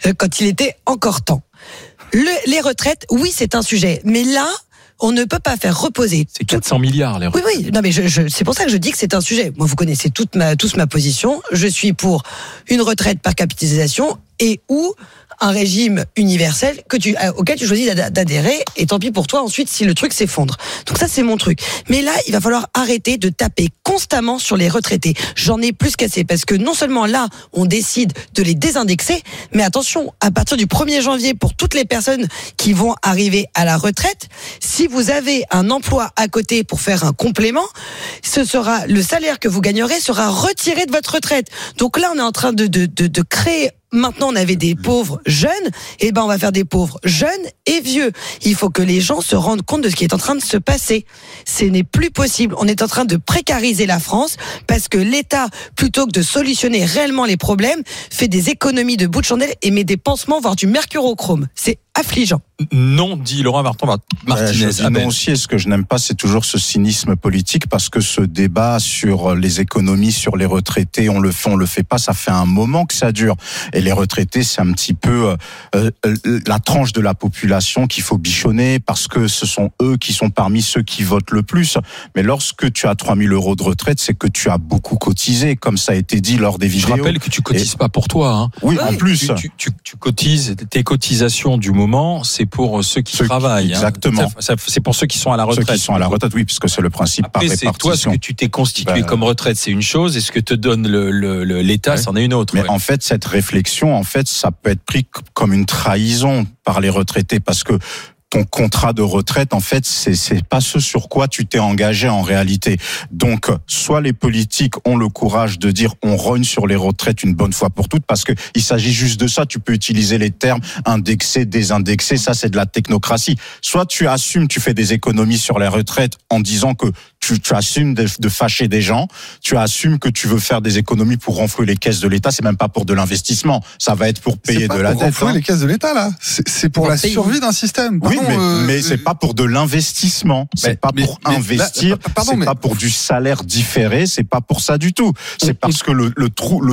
quand il était encore temps. Les retraites, oui, c'est un sujet. Mais là, on ne peut pas faire reposer. C'est 400 milliards, les retraites. Oui. Non, mais c'est pour ça que je dis que c'est un sujet. Moi, vous connaissez tous ma position. Je suis pour une retraite par capitalisation et ou un régime universel auquel tu choisis d'adhérer, et tant pis pour toi ensuite si le truc s'effondre. Donc ça, c'est mon truc. Mais là, il va falloir arrêter de taper constamment sur les retraités. J'en ai plus qu'assez, parce que non seulement là, on décide de les désindexer, mais attention, à partir du 1er janvier, pour toutes les personnes qui vont arriver à la retraite, si vous avez un emploi à côté pour faire un complément, le salaire que vous gagnerez sera retiré de votre retraite. Donc là, on est en train de créer. Maintenant, on avait des pauvres jeunes, et on va faire des pauvres jeunes et vieux. Il faut que les gens se rendent compte de ce qui est en train de se passer. Ce n'est plus possible. On est en train de précariser la France parce que l'État, plutôt que de solutionner réellement les problèmes, fait des économies de bout de chandelle et met des pansements, voire du mercurochrome. C'est affligeant. Non, dit Laurent Martinez. Non aussi, et ce que je n'aime pas, c'est toujours ce cynisme politique, parce que ce débat sur les économies, sur les retraités, on le fait pas, ça fait un moment que ça dure. Et les retraités, c'est un petit peu la tranche de la population qu'il faut bichonner, parce que ce sont eux qui sont parmi ceux qui votent le plus. Mais lorsque tu as 3 000 euros de retraite, c'est que tu as beaucoup cotisé, comme ça a été dit lors des vidéos. Je rappelle que tu cotises pas pour toi. Hein. Oui, en plus. Tu cotises, tes cotisations du moment, c'est pour ceux qui travaillent. Exactement. C'est pour ceux qui sont à la retraite. Ceux qui sont à la retraite, oui, puisque c'est le principe après, par répartition. C'est toi, ce que tu t'es constitué comme retraite, c'est une chose, et ce que te donne l'État, c'en est une autre. Mais en fait, cette réflexion, ça peut être pris comme une trahison par les retraités, parce que ton contrat de retraite, en fait, c'est pas ce sur quoi tu t'es engagé en réalité. Donc, soit les politiques ont le courage de dire on rogne sur les retraites une bonne fois pour toutes, parce que il s'agit juste de ça. Tu peux utiliser les termes indexé, désindexé, ça c'est de la technocratie. Soit tu assumes, tu fais des économies sur les retraites en disant que tu assumes de fâcher des gens, tu assumes que tu veux faire des économies pour renflouer les caisses de l'État. C'est même pas pour de l'investissement, ça va être pour payer de la dette. C'est pas pour renflouer les caisses de l'État là. C'est pour la survie d'un système. Oui, mais c'est pas pour de l'investissement. C'est pas pour investir. C'est pas pour du salaire différé. C'est pas pour ça du tout. C'est parce que le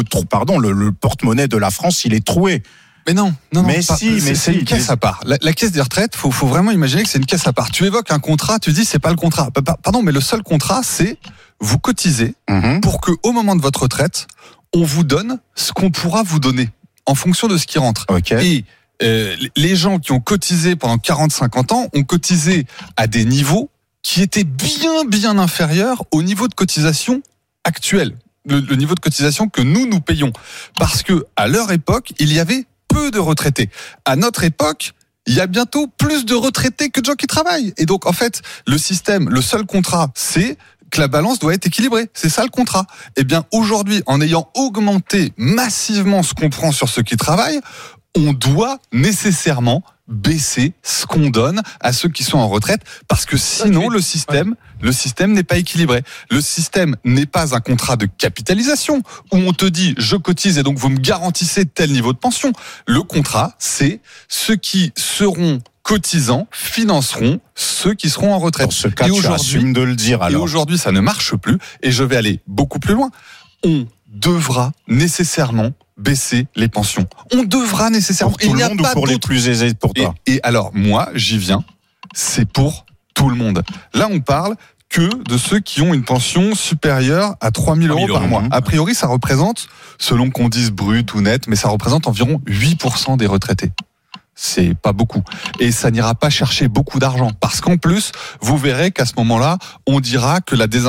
porte-monnaie de la France, il est troué. Mais non. C'est une caisse mais... à part. La caisse des retraites, faut vraiment imaginer que c'est une caisse à part. Tu évoques un contrat, tu dis c'est pas le contrat. Pardon, mais le seul contrat, c'est vous cotisez pour que au moment de votre retraite, on vous donne ce qu'on pourra vous donner en fonction de ce qui rentre. Okay. Et les gens qui ont cotisé pendant 40-50 ans ont cotisé à des niveaux qui étaient bien inférieurs au niveau de cotisation actuel, le niveau de cotisation que nous payons. Parce que à leur époque, il y avait peu de retraités. À notre époque, il y a bientôt plus de retraités que de gens qui travaillent. Et donc, en fait, le seul contrat, c'est que la balance doit être équilibrée. C'est ça le contrat. Eh bien, aujourd'hui, en ayant augmenté massivement ce qu'on prend sur ceux qui travaillent, on doit nécessairement baisser ce qu'on donne à ceux qui sont en retraite, parce que sinon le système n'est pas équilibré. Le système n'est pas un contrat de capitalisation où on te dit je cotise et donc vous me garantissez tel niveau de pension. Le contrat, c'est ceux qui seront cotisants financeront ceux qui seront en retraite. Dans ce cas, tu assumes de le dire alors. Et aujourd'hui, ça ne marche plus, et je vais aller beaucoup plus loin. On devra nécessairement baisser les pensions. On devra nécessairement. Pour tout le monde ou pour les plus aisés pour toi? Et alors, moi, j'y viens. C'est pour tout le monde. Là, on parle que de ceux qui ont une pension supérieure à 3 000 euros par mois. A priori, ça représente, selon qu'on dise brut ou net, mais ça représente environ 8% des retraités. C'est pas beaucoup. Et ça n'ira pas chercher beaucoup d'argent. Parce qu'en plus, vous verrez qu'à ce moment-là, on dira que la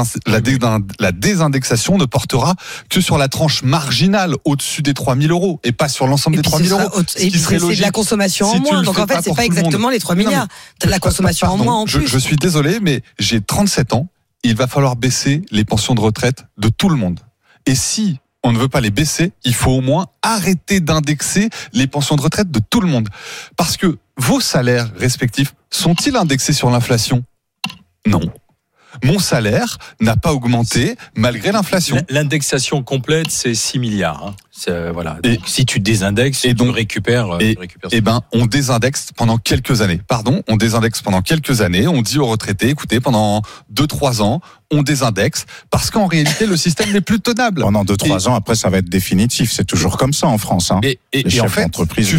désindexation ne portera que sur la tranche marginale au-dessus des 3 000 euros et pas sur l'ensemble des 3 000 euros. Et puis c'est de la consommation en moins. Donc en fait, c'est pas exactement les 3 milliards. T'as de la consommation en moins en plus. Je suis désolé, mais j'ai 37 ans. Il va falloir baisser les pensions de retraite de tout le monde. Et si on ne veut pas les baisser, il faut au moins arrêter d'indexer les pensions de retraite de tout le monde. Parce que vos salaires respectifs sont-ils indexés sur l'inflation ? Non. Mon salaire n'a pas augmenté malgré l'inflation. L'indexation complète, c'est 6 milliards. Hein. Voilà. Donc, si tu désindexes, tu récupères. On désindexe pendant quelques années. On désindexe pendant quelques années. On dit aux retraités, écoutez, pendant 2-3 ans, on désindexe parce qu'en réalité, le système n'est plus tenable. Pendant 2-3 ans, après, ça va être définitif. C'est toujours comme ça en France. Hein. Et en fait,